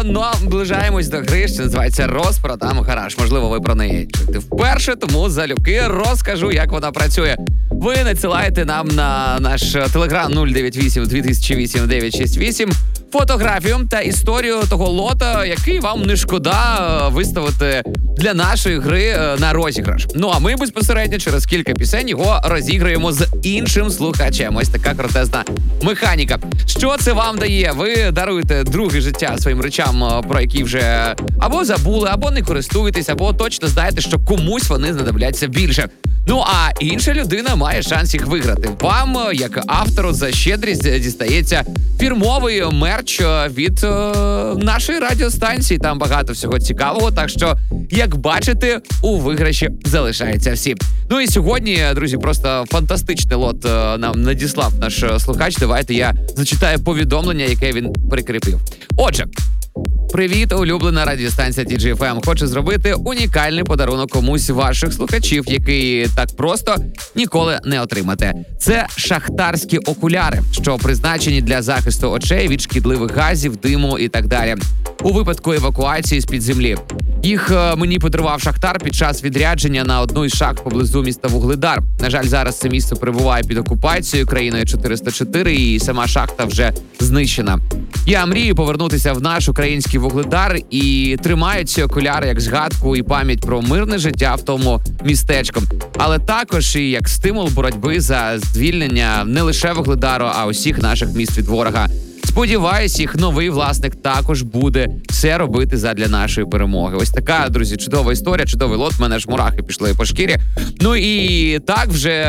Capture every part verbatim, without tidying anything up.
наближаємось до гри, що називається «Розпродам гараж». Можливо, ви про неї чуєте вперше, тому залюбки розкажу, як вона працює. Ви надсилаєте нам на наш телеграм нуль дев'ять вісім дві тисячі вісім дев'ять шість вісім фотографію та історію того лота, який вам не шкода виставити для нашої гри на розіграш. Ну а ми безпосередньо через кілька пісень його розіграємо з іншим слухачем. Ось така крутезна механіка. Що це вам дає? Ви даруєте друге життя своїм речам, про які вже або забули, або не користуєтесь, або точно знаєте, що комусь вони знадобляться більше. Ну а інша людина має шанс їх виграти. Вам, як автору, за щедрість дістається фірмовий мерч від е, нашої радіостанції. Там багато всього цікавого, так що, як бачите, у виграші залишаються всі. Ну і сьогодні, друзі, просто фантастичний лот е, нам надіслав наш слухач. Давайте я зачитаю повідомлення, яке він прикріпив. Отже, привіт, улюблена радіостанція Ті Джі Еф Ем. Хочу зробити унікальний подарунок комусь з ваших слухачів, який так просто ніколи не отримате. Це шахтарські окуляри, що призначені для захисту очей від шкідливих газів, диму і так далі. У випадку евакуації з-під землі. Їх е, мені подарував шахтар під час відрядження на одну із шахт поблизу міста Вугледар. На жаль, зараз це місце перебуває під окупацією країною чотириста чотири, і сама шахта вже знищена. Я мрію повернутися в наш український Вугледар і тримаю ці окуляри як згадку і пам'ять про мирне життя в тому містечку. Але також і як стимул боротьби за звільнення не лише Вугледару, а усіх наших міст від ворога. Сподіваюсь, їх новий власник також буде все робити задля нашої перемоги. Ось така, друзі, чудова історія, чудовий лот. В мене ж мурахи пішли по шкірі. Ну і так вже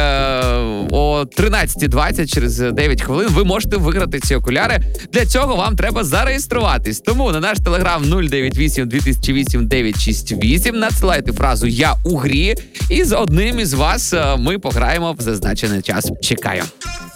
о тринадцята двадцять, через дев'ять хвилин, ви можете виграти ці окуляри. Для цього вам треба зареєструватись. Тому на наш телеграм нуль дев'ять вісім дві тисячі вісім дев'ять шість вісім надсилайте фразу «Я у грі», і з одним із вас ми пограємо в зазначений час. Чекаю.